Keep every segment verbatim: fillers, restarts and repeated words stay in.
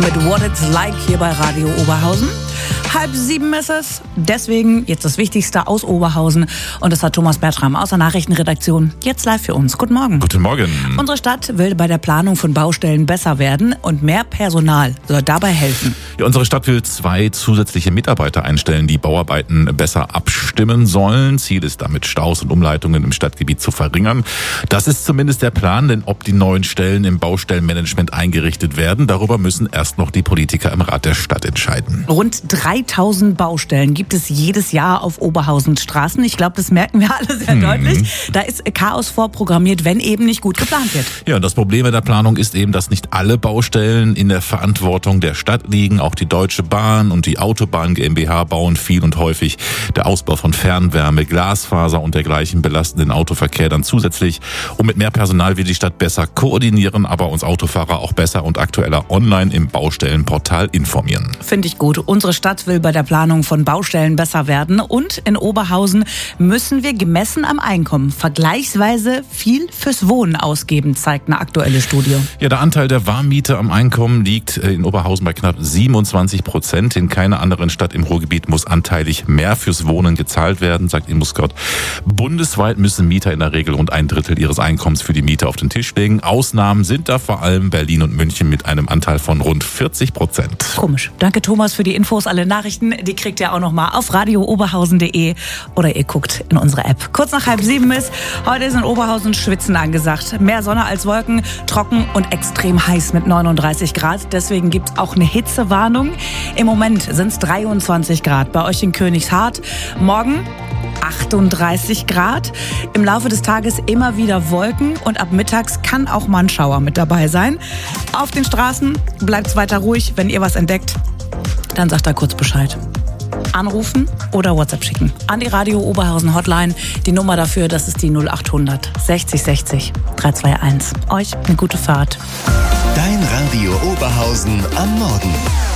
mit What It's Like hier bei Radio Oberhausen. Halb sieben ist es, deswegen jetzt das Wichtigste aus Oberhausen. Und das hat Thomas Bertram aus der Nachrichtenredaktion jetzt live für uns. Guten Morgen. Guten Morgen. Unsere Stadt will bei der Planung von Baustellen besser werden und mehr Personal soll dabei helfen. Ja, unsere Stadt will zwei zusätzliche Mitarbeiter einstellen, die Bauarbeiten besser abstimmen sollen. Ziel ist damit, Staus und Umleitungen im Stadtgebiet zu verringern. Das ist zumindest der Plan, denn ob die neuen Stellen im Baustellenmanagement eingerichtet werden, darüber müssen erst noch die Politiker im Rat der Stadt entscheiden. Rund dreitausend Baustellen gibt es jedes Jahr auf Oberhausens Straßen. Ich glaube, das merken wir alle sehr mhm. deutlich. Da ist Chaos vorprogrammiert, wenn eben nicht gut geplant wird. Ja, das Problem in der Planung ist eben, dass nicht alle Baustellen in der Verantwortung der Stadt liegen. Auch die Deutsche Bahn und die Autobahn GmbH bauen viel und häufig. Der Ausbau von Fernwärme, Glasfaser und dergleichen belasten den Autoverkehr dann zusätzlich. Und mit mehr Personal will die Stadt besser koordinieren, aber uns Autofahrer auch besser und aktueller online im Baustellenportal informieren. Finde ich gut. Unsere Stadt will bei der Planung von Baustellen besser werden. Und in Oberhausen müssen wir gemessen am Einkommen vergleichsweise viel fürs Wohnen ausgeben, zeigt eine aktuelle Studie. Ja, der Anteil der Warmmiete am Einkommen liegt in Oberhausen bei knapp siebenundzwanzig Prozent. In keiner anderen Stadt im Ruhrgebiet muss anteilig mehr fürs Wohnen gezahlt werden, sagt ImmoScout. Bundesweit müssen Mieter in der Regel rund ein Drittel ihres Einkommens für die Miete auf den Tisch legen. Ausnahmen sind da vor allem Berlin und München mit einem Anteil von rund vierzig Prozent. Komisch. Danke Thomas für die Infos. Alle Nachrichten, die kriegt ihr auch noch mal auf radio oberhausen punkt de oder ihr guckt in unsere App. Kurz nach halb sieben ist, heute ist in Oberhausen Schwitzen angesagt. Mehr Sonne als Wolken, trocken und extrem heiß mit neununddreißig Grad. Deswegen gibt es auch eine Hitzewarnung. Im Moment sind es dreiundzwanzig Grad bei euch in Königshardt. Morgen achtunddreißig Grad. Im Laufe des Tages immer wieder Wolken und ab mittags kann auch mal ein Schauer mit dabei sein. Auf den Straßen bleibt es weiter ruhig. Wenn ihr was entdeckt, dann sagt da kurz Bescheid. Anrufen oder WhatsApp schicken. An die Radio Oberhausen Hotline. Die Nummer dafür, das ist die null achthundert sechzig sechzig dreihunderteinundzwanzig. Euch eine gute Fahrt. Dein Radio Oberhausen am Morgen.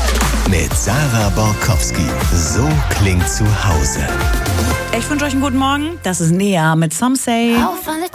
Mit Sarah Borkowski. So klingt zu Hause. Ich wünsche euch einen guten Morgen. Das ist Nea mit Some Say.